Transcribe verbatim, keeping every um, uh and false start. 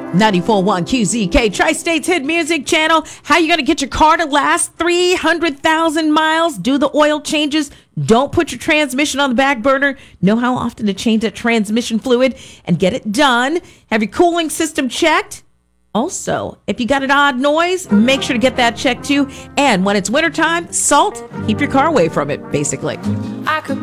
ninety-four point one Q Z K, Tri-State's Hit Music Channel. How you going to get your car to last three hundred thousand miles? Do the oil changes. Don't put your transmission on the back burner. Know how often to change that transmission fluid and get it done. Have your cooling system checked. Also, if you got an odd noise, make sure to get that checked too. And when it's wintertime, salt, keep your car away from it, basically. I could